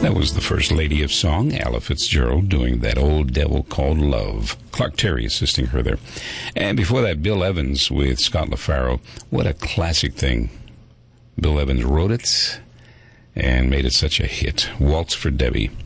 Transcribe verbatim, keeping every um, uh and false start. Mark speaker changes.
Speaker 1: That was the First Lady of Song, Ella Fitzgerald, doing That Old Devil Called Love. Clark Terry assisting her there. And before that, Bill Evans with Scott LaFaro. What a classic thing. Bill Evans wrote it and made it such a hit. Waltz for Debbie.